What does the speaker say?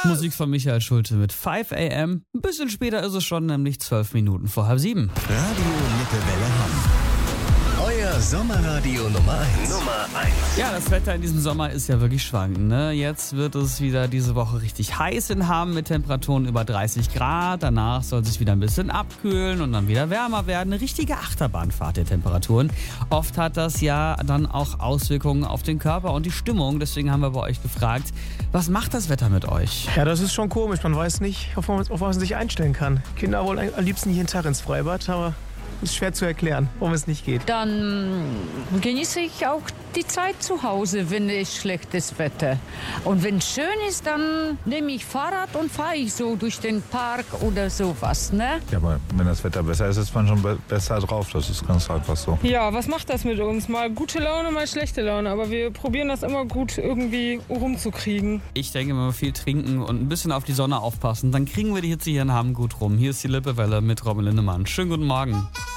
Musik von Michael Schulte mit 5 AM. Ein bisschen später ist es schon, nämlich 12 Minuten vor halb 7. Radio Lippewelle Hamm. Euer Sommerradio Nummer 1. Ja, das Wetter in diesem Sommer ist ja wirklich schwankend, ne? Jetzt wird es wieder diese Woche richtig heiß in Hamm mit Temperaturen über 30 Grad. Danach soll es sich wieder ein bisschen abkühlen und dann wieder wärmer werden. Eine richtige Achterbahnfahrt der Temperaturen. Oft hat das ja dann auch Auswirkungen auf den Körper und die Stimmung. Deswegen haben wir bei euch gefragt, was macht das Wetter mit euch? Ja, das ist schon komisch. Man weiß nicht, auf was man sich einstellen kann. Kinder wollen am liebsten jeden Tag ins Freibad, aber ist schwer zu erklären, warum es nicht geht. Dann genieße ich auch die Zeit zu Hause, wenn es schlechtes Wetter. Und wenn es schön ist, dann nehme ich Fahrrad und fahre ich so durch den Park oder sowas, ne? Ja, aber wenn das Wetter besser ist, ist man schon besser drauf. Das ist ganz einfach so. Ja, was macht das mit uns? Mal gute Laune, mal schlechte Laune. Aber wir probieren das immer gut irgendwie rumzukriegen. Ich denke, wenn wir viel trinken und ein bisschen auf die Sonne aufpassen, dann kriegen wir die Hitze hier in Hamm gut rum. Hier ist die Lippewelle mit Robin Lindemann. Schönen guten Morgen.